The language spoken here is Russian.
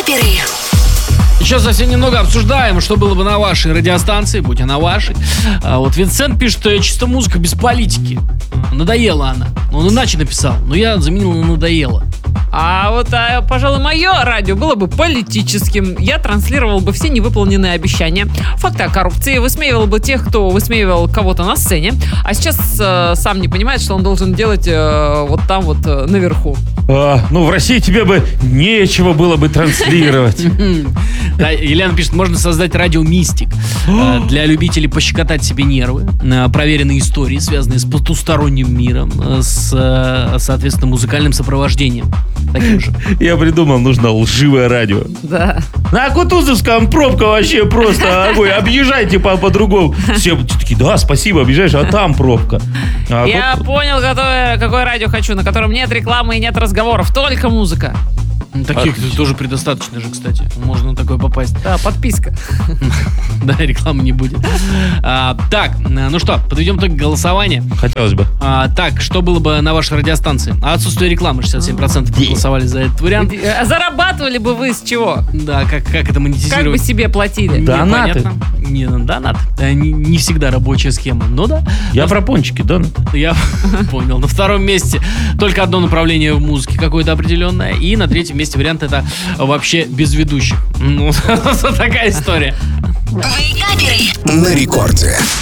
Вейкаперы. Еще совсем немного обсуждаем, что было бы на вашей радиостанции, будь она вашей. Вот Винсент пишет, что чисто музыка без политики. Надоела она. Он иначе написал, но я заменил на надоело. А вот, пожалуй, мое радио было бы политическим. Я транслировал бы все невыполненные обещания, факты о коррупции, высмеивал бы тех, кто высмеивал кого-то на сцене, а сейчас сам не понимает, что он должен делать вот там вот наверху. В России тебе бы нечего было бы транслировать. Да, Елена пишет, можно создать радио «Мистик» для любителей пощекотать себе нервы, проверенные истории, связанные с потусторонним миром, с, соответственно, музыкальным сопровождением. Таким же. Я придумал, нужно лживое радио. Да. На Кутузовском пробка вообще просто огонь. Объезжайте по-другому. Все такие, да, спасибо, объезжаешь, а там пробка. Я понял, какое радио хочу, на котором нет рекламы и нет разговоров, только музыка. Таких тоже предостаточно же, кстати. Можно на такое попасть. Да, подписка. Да, рекламы не будет. Так, ну что, подведем итог голосования. Хотелось бы. Так, что было бы на вашей радиостанции? Отсутствие рекламы, 67% проголосовали за этот вариант. А зарабатывали бы вы с чего? Да, как это монетизировать? Как бы себе платили? Донаты. Непонятно. Не, донат. Не всегда рабочая схема, но да. Я про пончики, донат. Я понял. На втором месте только одно направление в музыке какое-то определенное. И на третьем месте вариант это вообще без ведущих. Ну, такая история. Вейкаперы. На рекорде.